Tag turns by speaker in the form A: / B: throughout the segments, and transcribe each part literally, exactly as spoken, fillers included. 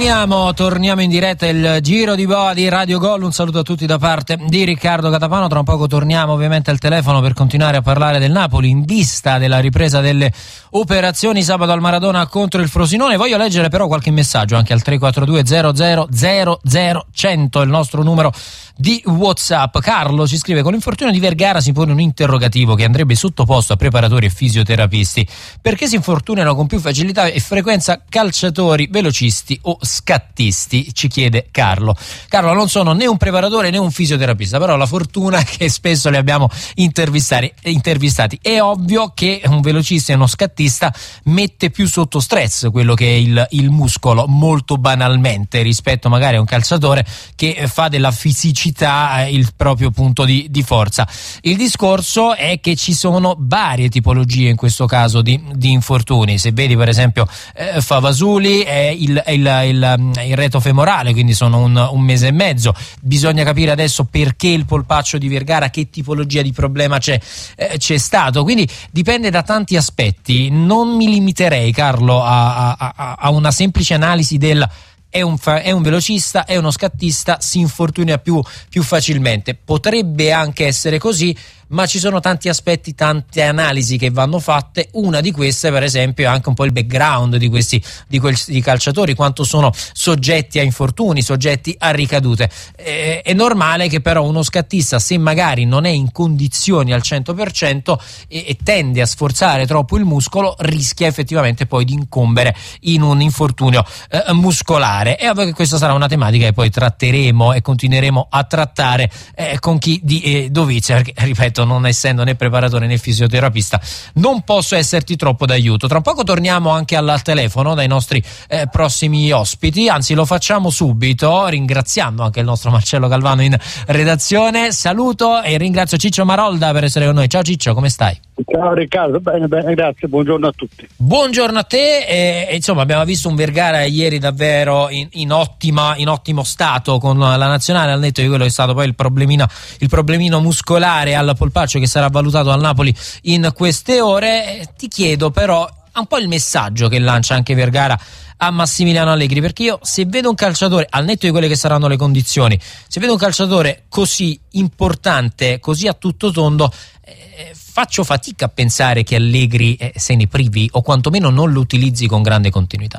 A: Torniamo, torniamo in diretta, il giro di boa di Radio Gol. Un saluto a tutti da parte di Riccardo Catapano. Tra un poco torniamo ovviamente al telefono per continuare a parlare del Napoli in vista della ripresa delle operazioni sabato al Maradona contro il Frosinone. Voglio leggere però qualche messaggio anche al tre quattro due zero zero zero zero cento, il nostro numero di WhatsApp. Carlo ci scrive: con l'infortunio di Vergara si pone un interrogativo che andrebbe sottoposto a preparatori e fisioterapisti. Perché si infortunano con più facilità e frequenza calciatori velocisti o scattisti? Ci chiede Carlo. Carlo, non sono né un preparatore né un fisioterapista, però la fortuna che spesso li abbiamo intervistati. intervistati. È ovvio che un velocista e uno scattista mette più sotto stress quello che è il, il muscolo, molto banalmente, rispetto magari a un calciatore che fa della fisicità il proprio punto di, di forza. Il discorso è che ci sono varie tipologie in questo caso di, di infortuni. Se vedi per esempio eh, Favasuli è il, è il, il, il reto femorale, quindi sono un, un mese e mezzo. Bisogna capire adesso perché il polpaccio di Vergara, che tipologia di problema c'è, eh, c'è stato, quindi dipende da tanti aspetti. Non mi limiterei, Carlo, a, a, a una semplice analisi del È un, è un velocista, è uno scattista, si infortuna più, più facilmente. Potrebbe anche essere così, ma ci sono tanti aspetti, tante analisi che vanno fatte. Una di queste, per esempio, è anche un po' il background di questi di questi calciatori, quanto sono soggetti a infortuni, soggetti a ricadute. Eh, è normale che però uno scattista, se magari non è in condizioni al cento per cento e, e tende a sforzare troppo il muscolo, rischia effettivamente poi di incombere in un infortunio eh, muscolare. E ovvio che questa sarà una tematica che poi tratteremo e continueremo a trattare eh, con chi di eh, dovizia, perché, ripeto, non essendo né preparatore né fisioterapista non posso esserti troppo d'aiuto. Tra un poco torniamo anche al telefono dai nostri eh, prossimi ospiti, anzi lo facciamo subito ringraziando anche il nostro Marcello Galvano in redazione. Saluto e ringrazio Ciccio Marolda per essere con noi. Ciao Ciccio, come stai?
B: Ciao Riccardo, bene, bene, grazie, buongiorno a tutti.
A: Buongiorno a te. E, e, insomma, abbiamo visto un Vergara ieri davvero in, in, ottima, in ottimo stato con la nazionale, al netto di quello che è stato poi il problemino, il problemino muscolare al polpaccio che sarà valutato al Napoli in queste ore. E ti chiedo però un po' il messaggio che lancia anche Vergara a Massimiliano Allegri, perché io, se vedo un calciatore, al netto di quelle che saranno le condizioni, se vedo un calciatore così importante, così a tutto tondo, eh, faccio fatica a pensare che Allegri eh, se ne privi o quantomeno non lo utilizzi con grande continuità.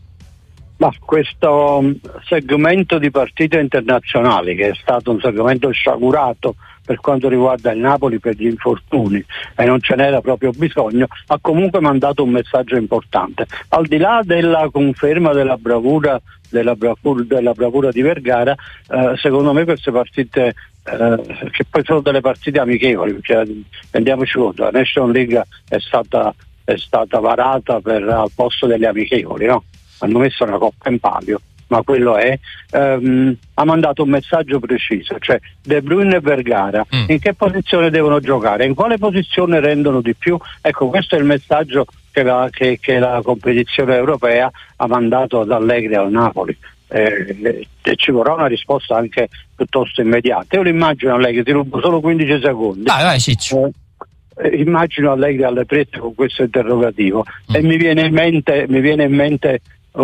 B: Ma questo segmento di partite internazionali, che è stato un segmento sciagurato per quanto riguarda il Napoli per gli infortuni e non ce n'era proprio bisogno, ha comunque mandato un messaggio importante. Al di là della conferma della bravura della bravura, della bravura di Vergara, eh, secondo me queste partite, eh, che poi sono delle partite amichevoli, cioè, rendiamoci conto, la National League è stata, è stata varata per, al posto delle amichevoli, no? Hanno messo una coppa in palio, ma quello è, ehm, ha mandato un messaggio preciso, cioè De Bruyne e Vergara mm. in che posizione devono giocare, in quale posizione rendono di più. Ecco, questo è il messaggio che la, che, che la competizione europea ha mandato ad Allegri al Napoli, eh, e ci vorrà una risposta anche piuttosto immediata. Io l'immagino Allegri, ti rubo solo quindici secondi.
A: Vai, vai, Ciccio.
B: Eh, immagino Allegri alle prese con questo interrogativo mm. e mi viene in mente, mi viene in mente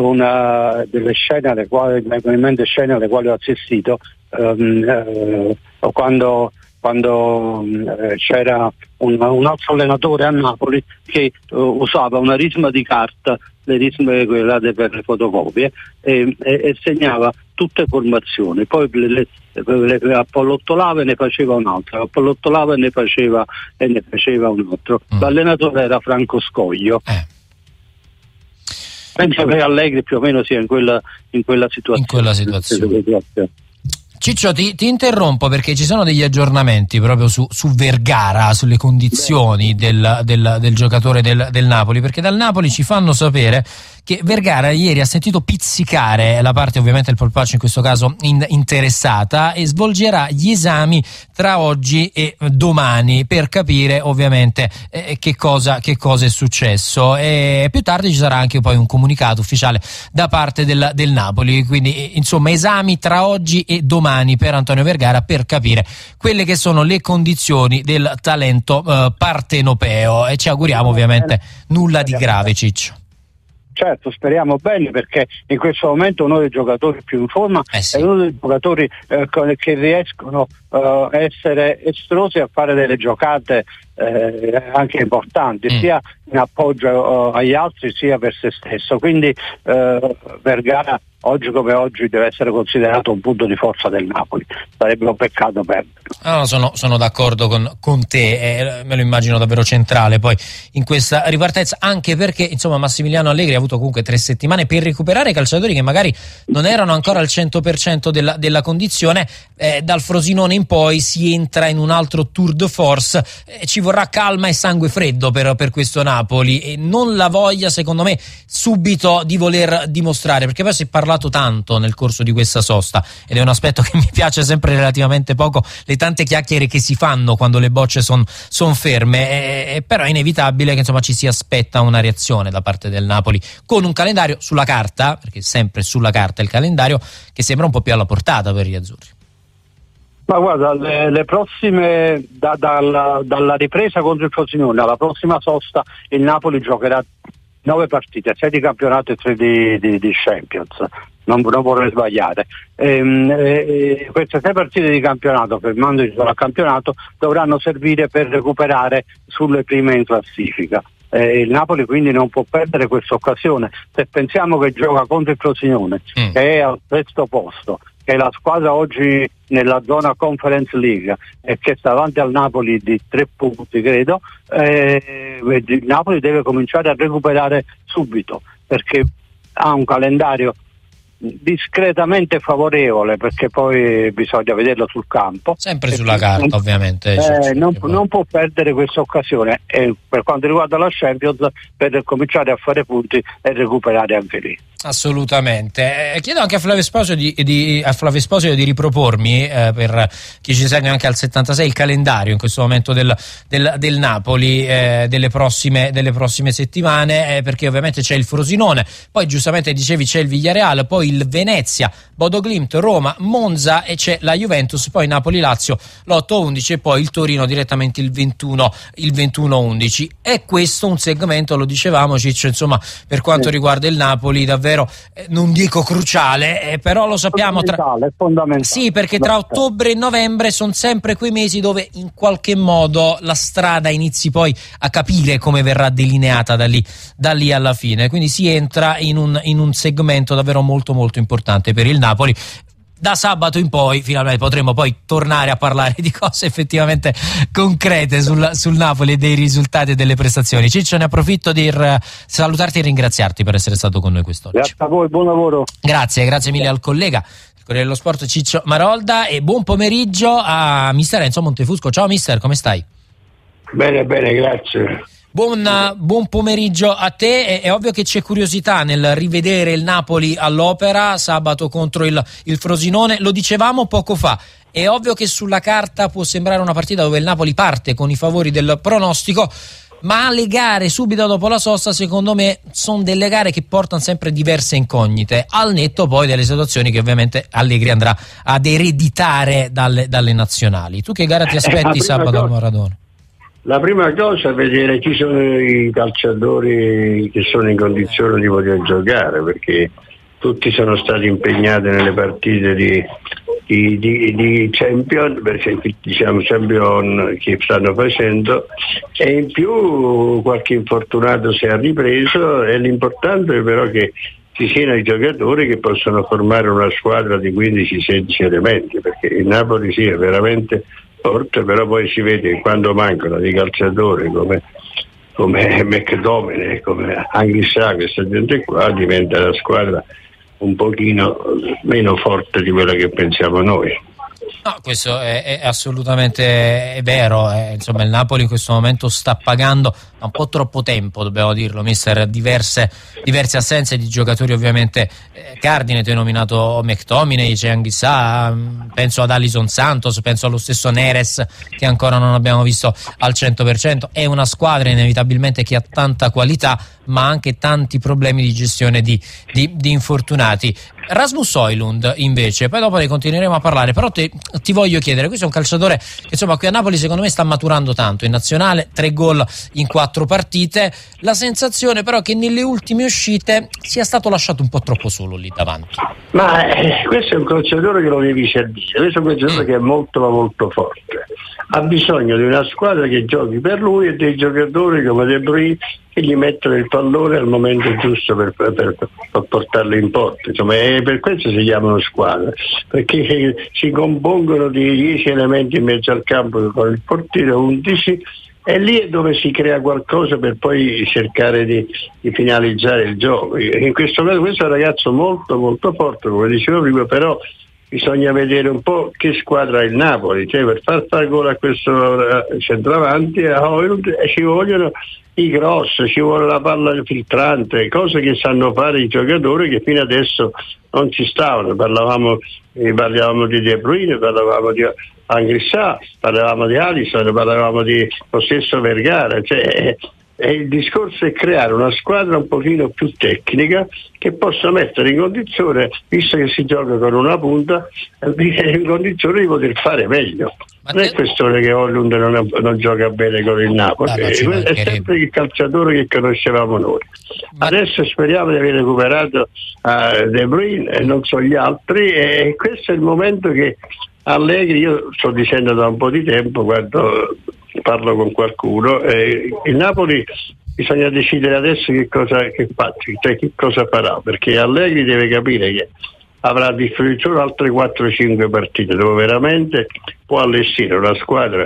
B: una delle scene alle quali mente scene alle quali ho assistito um, eh, quando, quando eh, c'era un, un altro allenatore a Napoli che uh, usava una risma di carta, le risme quelle per le fotocopie, e, e, e segnava tutte formazioni, poi le, le, le appallottolava e ne faceva un'altra, appallottolava e ne faceva e ne faceva un altro. Mm. L'allenatore era Franco Scoglio. Eh. Penso che Allegri più o meno sia in quella, in quella situazione.
A: In quella situazione. Ciccio, ti, ti interrompo perché ci sono degli aggiornamenti proprio su, su Vergara, sulle condizioni del, del, del giocatore del, del Napoli, perché dal Napoli ci fanno sapere che Vergara ieri ha sentito pizzicare la parte ovviamente del polpaccio in questo caso in, interessata, e svolgerà gli esami tra oggi e domani per capire ovviamente eh, che cosa che cosa è successo, e più tardi ci sarà anche poi un comunicato ufficiale da parte del, del Napoli, quindi insomma esami tra oggi e domani per Antonio Vergara per capire quelle che sono le condizioni del talento eh, partenopeo, e ci auguriamo ovviamente nulla di grave, Ciccio.
B: certo, speriamo bene, perché in questo momento uno dei giocatori più in forma
A: eh sì.
B: è uno dei giocatori eh, che riescono a eh, essere estrosi a fare delle giocate eh, anche importanti, mm. sia in appoggio eh, agli altri sia per se stesso. Quindi eh, Vergara oggi come oggi deve essere considerato un punto di forza del Napoli, sarebbe un peccato perderlo.
A: Ah, no, sono, sono d'accordo con, con te, eh, me lo immagino davvero centrale poi in questa ripartenza, anche perché insomma Massimiliano Allegri ha avuto comunque tre settimane per recuperare calciatori che magari non erano ancora al cento per cento della, della condizione. Eh, dal Frosinone in poi si entra in un altro tour de force, eh, ci vorrà calma e sangue freddo per, per questo Napoli, e non la voglia secondo me subito di voler dimostrare, perché poi si è parlato tanto nel corso di questa sosta ed è un aspetto che mi piace sempre relativamente poco, le tante chiacchiere che si fanno quando le bocce sono son ferme, eh, però è inevitabile che insomma ci si aspetta una reazione da parte del Napoli con un calendario sulla carta, perché sempre sulla carta il calendario, che sembra un po' più alla portata per gli azzurri.
B: Ma guarda, le, le prossime da, dalla, dalla ripresa contro il Frosinone alla prossima sosta il Napoli giocherà nove partite, sei di campionato e tre di, di, di Champions, non, non vorrei sbagliare. Ehm, e, queste sei partite di campionato, fermandosi al campionato, dovranno servire per recuperare sulle prime in classifica. Eh, il Napoli quindi non può perdere questa occasione. Se pensiamo che gioca contro il Frosinone, mm. che è al sesto posto, che è la squadra oggi nella zona Conference League e che sta davanti al Napoli di tre punti credo, eh, il Napoli deve cominciare a recuperare subito, perché ha un calendario discretamente favorevole, perché poi bisogna vederlo sul campo,
A: sempre sulla carta non, ovviamente
B: eh, non, non può perdere questa occasione, e per quanto riguarda la Champions per cominciare a fare punti e recuperare anche lì.
A: Assolutamente. Eh, chiedo anche a Flavio Esposito di, di, a Flavio Esposito di ripropormi, eh, per chi ci segue anche al settantasei, il calendario in questo momento del, del, del Napoli, eh, delle, prossime, delle prossime settimane, eh, perché ovviamente c'è il Frosinone, poi giustamente dicevi c'è il Villarreal, poi il Venezia, Bodo Glimt, Roma, Monza, e c'è la Juventus, poi Napoli-Lazio l'otto undici e poi il Torino direttamente il ventuno undici. È questo un segmento, lo dicevamo Ciccio, insomma, per quanto sì. riguarda il Napoli davvero Eh, non dico cruciale, eh, però lo sappiamo,
B: fondamentale, tra... fondamentale.
A: Sì, perché tra ottobre e novembre sono sempre quei mesi dove in qualche modo la strada inizi poi a capire come verrà delineata da lì, da lì alla fine, quindi si entra in un, in un segmento davvero molto molto importante per il Napoli. Da sabato in poi finalmente potremo poi tornare a parlare di cose effettivamente concrete sul, sul Napoli e dei risultati e delle prestazioni. Ciccio, ne approfitto di r- salutarti e ringraziarti per essere stato con noi quest'oggi.
B: Grazie a voi, buon lavoro.
A: Grazie, grazie mille al collega del Corriere dello Sport Ciccio Marolda, e buon pomeriggio a mister Enzo Montefusco. Ciao mister, come stai?
C: Bene, bene, grazie.
A: Buon, buon pomeriggio a te. È, è ovvio che c'è curiosità nel rivedere il Napoli all'Opera sabato contro il, il Frosinone, lo dicevamo poco fa. È ovvio che sulla carta può sembrare una partita dove il Napoli parte con i favori del pronostico, ma le gare subito dopo la sosta secondo me sono delle gare che portano sempre diverse incognite, al netto poi delle situazioni che ovviamente Allegri andrà ad ereditare dalle, dalle nazionali. Tu che gara ti aspetti sabato cosa... al Maradona?
C: La prima cosa è vedere chi sono i calciatori che sono in condizione di poter giocare, perché tutti sono stati impegnati nelle partite di, di, di, di Champion, perché diciamo Champion che stanno facendo, e in più qualche infortunato si è ripreso, e l'importante è però che ci siano i giocatori che possono formare una squadra di quindici sedici elementi, perché il Napoli sì è veramente forte, però poi si vede che quando mancano dei calciatori come, come McTominay, come Anghissà, questa gente qua, diventa la squadra un pochino meno forte di quella che pensiamo noi.
A: No, questo è, è assolutamente è vero, eh. Insomma il Napoli in questo momento sta pagando da un po' troppo tempo, dobbiamo dirlo mister, diverse, diverse assenze di giocatori ovviamente eh, cardine. Tu hai nominato McTominay, c'è Anghissà, penso ad Alison Santos, penso allo stesso Neres che ancora non abbiamo visto al cento per cento. È una squadra inevitabilmente che ha tanta qualità, ma anche tanti problemi di gestione di, di, di infortunati. Rasmus Højlund invece, poi dopo ne continueremo a parlare, però te, ti voglio chiedere, questo è un calciatore che insomma qui a Napoli secondo me sta maturando tanto, in nazionale tre gol in quattro partite, la sensazione però che nelle ultime uscite sia stato lasciato un po' troppo solo lì davanti.
C: Ma eh, questo è un calciatore che lo devi servire, questo è un calciatore mm. che è molto ma molto forte, ha bisogno di una squadra che giochi per lui e dei giocatori come De Bruyne che gli mettono il pallone al momento giusto per, per, per, per portarlo in porta, insomma, e per questo si chiamano squadre, perché si compongono di dieci elementi in mezzo al campo con il portiere undici, e lì è dove si crea qualcosa per poi cercare di, di finalizzare il gioco. In questo caso questo è un ragazzo molto molto forte, come dicevo prima, però bisogna vedere un po' che squadra ha il Napoli, cioè per far fare gol a questo centravanti a Højlund ci vogliono i cross, ci vuole la palla filtrante, cose che sanno fare i giocatori che fino adesso non ci stavano. Parlavamo, eh, parlavamo di De Bruyne, parlavamo di Angrissà, parlavamo di Alisson, parlavamo di lo stesso Vergara, cioè, e il discorso è creare una squadra un pochino più tecnica che possa mettere in condizione, visto che si gioca con una punta, in condizione di poter fare meglio. Ma non te... è questione che Højlund non, non gioca bene con il Napoli, ah, è, è sempre il calciatore che conoscevamo noi. Ma... Adesso speriamo di aver recuperato uh, De Bruyne e non so gli altri, e questo è il momento che Allegri, io sto dicendo da un po' di tempo quando parlo con qualcuno, eh, il Napoli bisogna decidere adesso che cosa che fa, cioè che cosa farà, perché Allegri deve capire che avrà a disposizione altre quattro cinque partite dove veramente può allestire una squadra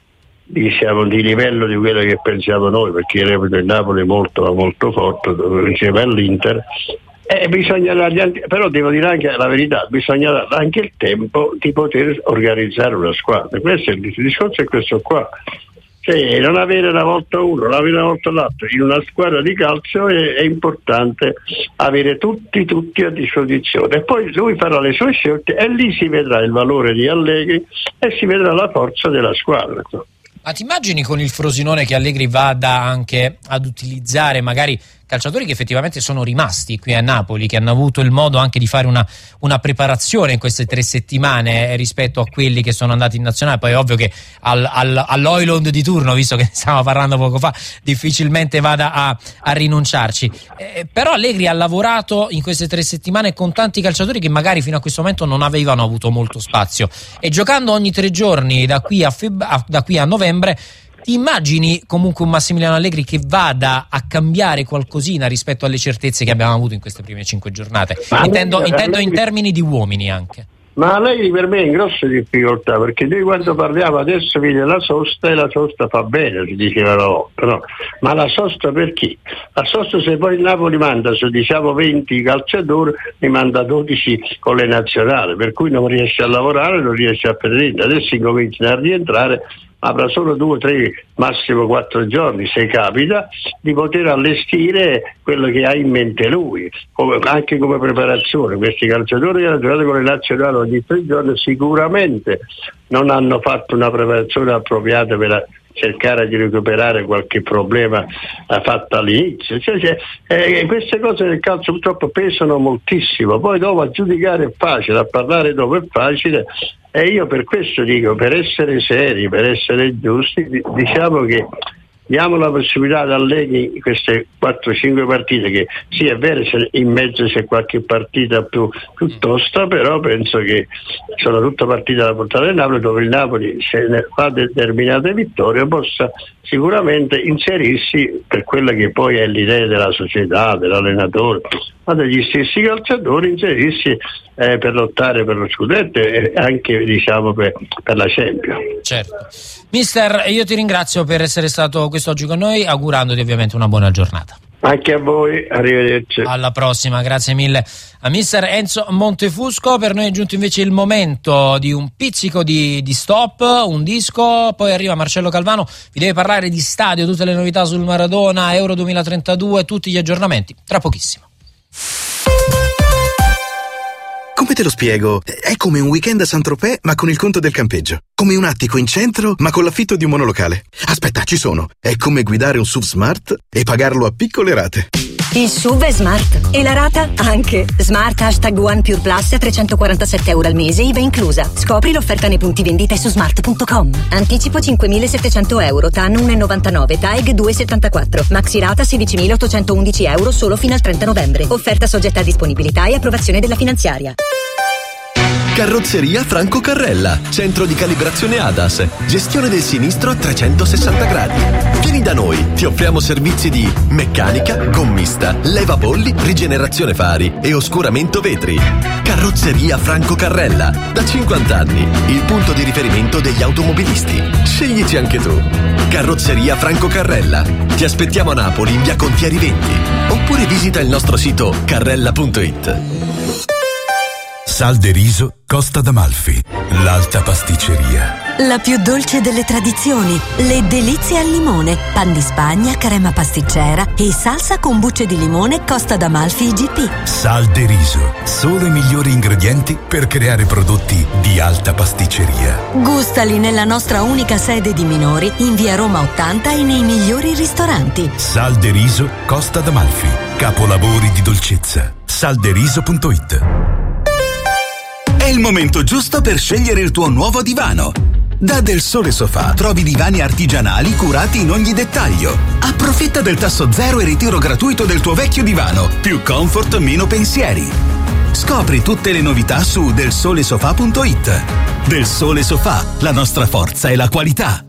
C: diciamo di livello di quello che pensiamo noi, perché reputo il Napoli molto molto forte insieme all'Inter. Eh, bisogna dargli, però devo dire anche la verità, bisogna dare anche il tempo di poter organizzare una squadra. Questo è il discorso, è questo qua, cioè non avere una volta uno, non avere una volta l'altro. In una squadra di calcio è, è importante avere tutti tutti a disposizione, e poi lui farà le sue scelte e lì si vedrà il valore di Allegri e si vedrà la forza della squadra.
A: Ma ti immagini con il Frosinone che Allegri vada anche ad utilizzare magari calciatori che effettivamente sono rimasti qui a Napoli, che hanno avuto il modo anche di fare una, una preparazione in queste tre settimane rispetto a quelli che sono andati in nazionale? Poi è ovvio che al, al, all'Højlund di turno, visto che stavamo parlando poco fa, difficilmente vada a, a rinunciarci, eh, però Allegri ha lavorato in queste tre settimane con tanti calciatori che magari fino a questo momento non avevano avuto molto spazio, e giocando ogni tre giorni da qui a, feb- a, da qui a novembre, ti immagini comunque un Massimiliano Allegri che vada a cambiare qualcosina rispetto alle certezze che abbiamo avuto in queste prime cinque giornate? Ma intendo, Allegri, intendo in termini di uomini anche.
C: Ma Allegri per me è in grosse difficoltà, perché noi quando parliamo adesso viene la sosta e la sosta fa bene, si diceva una volta, no? Ma la sosta per chi? La sosta, se poi il Napoli manda su diciamo venti calciatori, ne manda dodici con le nazionali, per cui non riesce a lavorare, non riesce a prendere. Adesso incominciano a rientrare, avrà solo due, tre, massimo quattro giorni, se capita, di poter allestire quello che ha in mente lui, come, anche come preparazione. Questi calciatori che hanno giocato con le nazionali ogni tre giorni sicuramente non hanno fatto una preparazione appropriata per cercare di recuperare qualche problema fatto all'inizio. Cioè, cioè, eh, queste cose nel calcio purtroppo pesano moltissimo, poi dopo a giudicare è facile, a parlare dopo è facile. E io per questo dico, per essere seri, per essere giusti, diciamo che diamo la possibilità ad Allegri in queste quattro cinque partite, che sì è vero se in mezzo c'è qualche partita più, più tosta, però penso che sono tutte partite alla portata del Napoli, dove il Napoli, se ne fa determinate vittorie, possa sicuramente inserirsi per quella che poi è l'idea della società, dell'allenatore, ma degli stessi calciatori, inserirsi eh, per lottare per lo scudetto e anche diciamo per, per la Champions.
A: Certo. Mister, io ti ringrazio per essere stato quest'oggi con noi, augurandoti ovviamente una buona giornata.
C: Anche a voi, arrivederci.
A: Alla prossima, grazie mille a mister Enzo Montefusco. Per noi è giunto invece il momento di un pizzico di, di stop, un disco, poi arriva Marcello Calvano, vi deve parlare di stadio, tutte le novità sul Maradona, Euro duemilatrentadue, tutti gli aggiornamenti, tra pochissimo.
D: come te lo spiego? È come un weekend a Saint-Tropez ma con il conto del campeggio. Come un attico in centro ma con l'affitto di un monolocale. Aspetta, ci sono. È come guidare un S U V Smart e pagarlo a piccole rate.
E: Il S U V è smart e la rata anche. Smart hashtag One Pure Plus a trecentoquarantasette euro al mese, I V A inclusa. Scopri l'offerta nei punti vendita su smart punto com. Anticipo cinquemilasettecento euro, T A N uno virgola novantanove, T A E G due virgola settantaquattro. Maxi rata sedicimilaottocentoundici euro solo fino al trenta novembre. Offerta soggetta a disponibilità e approvazione della finanziaria.
F: Carrozzeria Franco Carrella, centro di calibrazione A D A S, gestione del sinistro a trecentosessanta gradi. Vieni da noi, ti offriamo servizi di meccanica, gommista, levabolli, rigenerazione fari e oscuramento vetri. Carrozzeria Franco Carrella, da cinquanta anni, il punto di riferimento degli automobilisti. Sceglici anche tu. Carrozzeria Franco Carrella. Ti aspettiamo a Napoli in via Contieri venti oppure visita il nostro sito carrella punto it.
G: Sal de Riso Costa d'Amalfi, l'alta pasticceria.
H: La più dolce delle tradizioni, le delizie al limone, pan di Spagna, crema pasticcera e salsa con bucce di limone Costa d'Amalfi I G P.
G: Sal de Riso, solo i migliori ingredienti per creare prodotti di alta pasticceria.
H: Gustali nella nostra unica sede di Minori, in via Roma ottanta e nei migliori ristoranti.
G: Sal de Riso Costa d'Amalfi, capolavori di dolcezza. salderiso punto it.
I: È il momento giusto per scegliere il tuo nuovo divano. Da Del Sole Sofà trovi divani artigianali curati in ogni dettaglio. Approfitta del tasso zero e ritiro gratuito del tuo vecchio divano. Più comfort, meno pensieri. Scopri tutte le novità su del sole sofà punto it. Del Sole Sofà, la nostra forza è la qualità.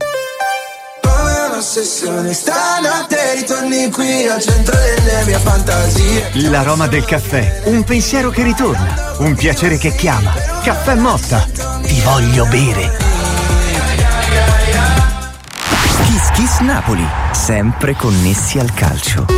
J: Stanotte ritorni qui al centro delle mie fantasie.
K: L'aroma del caffè, un pensiero che ritorna, un piacere che chiama. Caffè Motta, ti voglio bere.
L: Kiss Kiss Napoli, sempre connessi al calcio.